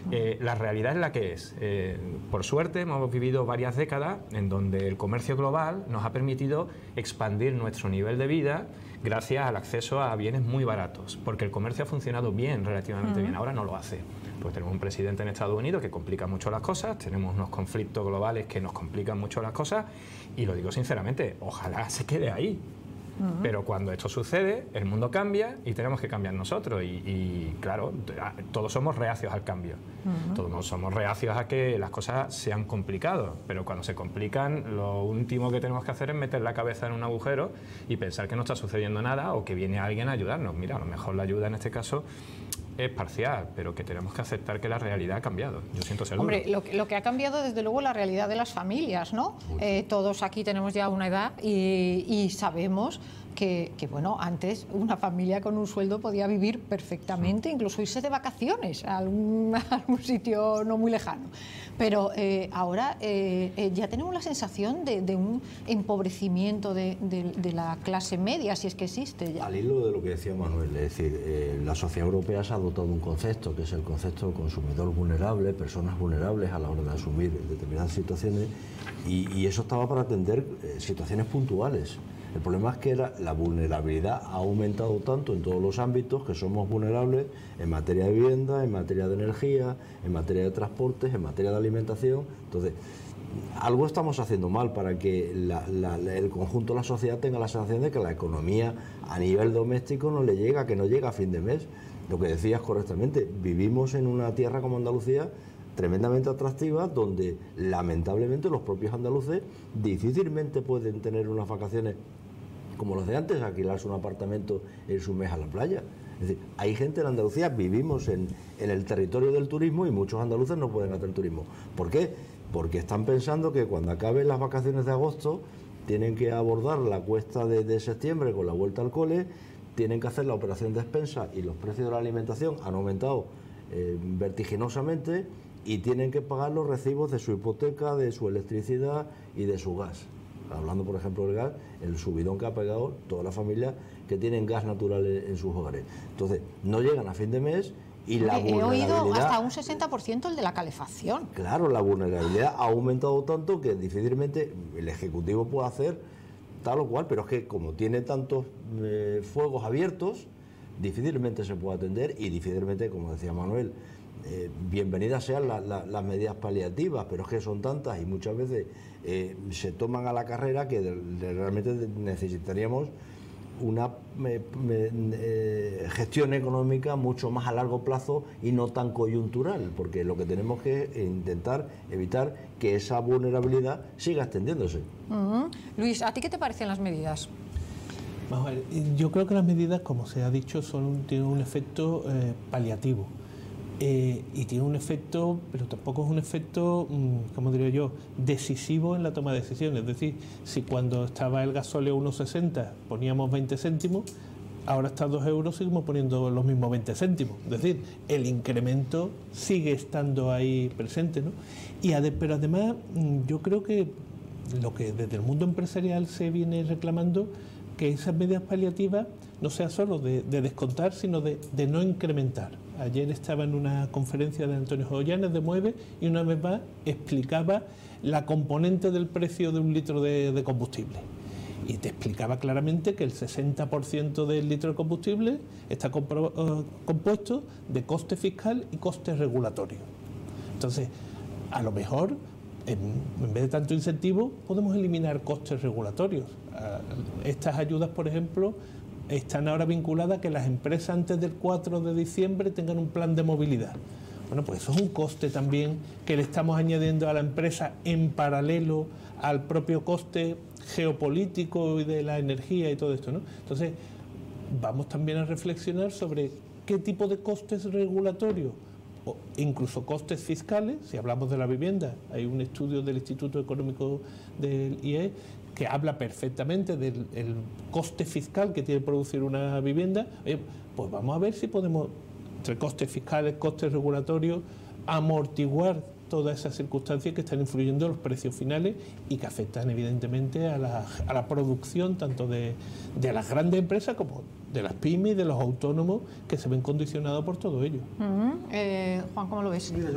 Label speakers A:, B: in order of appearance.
A: La realidad es la que es. Por suerte hemos vivido varias décadas en donde el comercio global nos ha permitido expandir nuestro nivel de vida gracias al acceso a bienes muy baratos, porque el comercio ha funcionado bien, relativamente bien. Ahora no lo hace. Pues tenemos un presidente en Estados Unidos que complica mucho las cosas, tenemos unos conflictos globales que nos complican mucho las cosas, y lo digo sinceramente, ojalá se quede ahí. Pero cuando esto sucede, el mundo cambia y tenemos que cambiar nosotros. Y claro, todos somos reacios al cambio. Todos somos reacios a que las cosas sean complicadas. Pero cuando se complican, lo último que tenemos que hacer es meter la cabeza en un agujero y pensar que no está sucediendo nada o que viene alguien a ayudarnos. Mira, a lo mejor la ayuda en este caso es parcial, pero que tenemos que aceptar que la realidad ha cambiado. Yo siento ser
B: Hombre, lo que ha cambiado desde luego la realidad de las familias, ¿no? Todos aquí tenemos ya una edad y sabemos que, bueno, antes una familia con un sueldo podía vivir perfectamente, incluso irse de vacaciones a algún sitio no muy lejano. Pero ahora ya tenemos la sensación de un empobrecimiento de la clase media, si es que existe ya.
C: Al hilo de lo que decía Manuel, es decir, la sociedad europea se ha adoptado un concepto, que es el concepto de consumidor vulnerable, personas vulnerables a la hora de asumir determinadas situaciones, y eso estaba para atender situaciones puntuales. El problema es que la vulnerabilidad ha aumentado tanto en todos los ámbitos que somos vulnerables en materia de vivienda, en materia de energía, en materia de transportes, en materia de alimentación. Entonces, algo estamos haciendo mal para que el conjunto de la sociedad tenga la sensación de que la economía a nivel doméstico no le llega, que no llega a fin de mes. Lo que decías correctamente, vivimos en una tierra como Andalucía tremendamente atractiva, donde lamentablemente los propios andaluces difícilmente pueden tener unas vacaciones como los de antes, alquilarse un apartamento e irse un mes a la playa. Es decir, hay gente en Andalucía, vivimos en el territorio del turismo y muchos andaluces no pueden hacer turismo. ¿Por qué? Porque están pensando que cuando acaben las vacaciones de agosto tienen que abordar la cuesta de septiembre con la vuelta al cole, tienen que hacer la operación de despensa y los precios de la alimentación han aumentado vertiginosamente, y tienen que pagar los recibos de su hipoteca, de su electricidad y de su gas. Hablando, por ejemplo, del gas, el subidón que ha pegado todas las familias que tienen gas natural en sus hogares. Entonces, no llegan a fin de mes y la vulnerabilidad...
B: He oído hasta un 60% el de la calefacción.
C: Claro, la vulnerabilidad ha aumentado tanto que difícilmente el Ejecutivo puede hacer tal o cual, pero es que como tiene tantos fuegos abiertos, difícilmente se puede atender y difícilmente, como decía Manuel, bienvenidas sean las medidas paliativas, pero es que son tantas y muchas veces se toman a la carrera que realmente necesitaríamos una gestión económica mucho más a largo plazo y no tan coyuntural, porque lo que tenemos que intentar evitar que esa vulnerabilidad siga extendiéndose.
B: Luis, ¿a ti qué te parecen las medidas?
D: Vamos a ver, yo creo que las medidas, como se ha dicho, tienen un efecto paliativo. Y tiene un efecto, pero tampoco es un efecto, como diría yo, decisivo en la toma de decisiones. Es decir, si cuando estaba el gasóleo a 1,60 poníamos 20 céntimos, ahora está a 2 euros, seguimos poniendo los mismos 20 céntimos. Es decir, el incremento sigue estando ahí presente, ¿no? Pero además, yo creo que lo que desde el mundo empresarial se viene reclamando, que esas medidas paliativas no sea solo de descontar, sino de no incrementar. Ayer estaba en una conferencia de Antonio Joyanes de Mueve y una vez más explicaba la componente del precio de un litro de combustible. Y te explicaba claramente que el 60% del litro de combustible está compuesto de coste fiscal y coste regulatorio. Entonces, a lo mejor, en vez de tanto incentivo, podemos eliminar costes regulatorios. Estas ayudas, por ejemplo, están ahora vinculadas a que las empresas antes del 4 de diciembre tengan un plan de movilidad. Bueno, pues eso es un coste también que le estamos añadiendo a la empresa en paralelo al propio coste geopolítico y de la energía y todo esto, ¿no? Entonces, vamos también a reflexionar sobre qué tipo de costes regulatorios o incluso costes fiscales. Si hablamos de la vivienda, hay un estudio del Instituto Económico del IE que habla perfectamente del coste fiscal que tiene producir una vivienda. Oye, pues vamos a ver si podemos, entre costes fiscales, costes regulatorios, amortiguar todas esas circunstancias que están influyendo en los precios finales y que afectan evidentemente a la producción tanto de las grandes empresas como de las pymes y de los autónomos que se ven condicionados por todo ello.
B: Juan, ¿cómo lo ves?
E: Mira,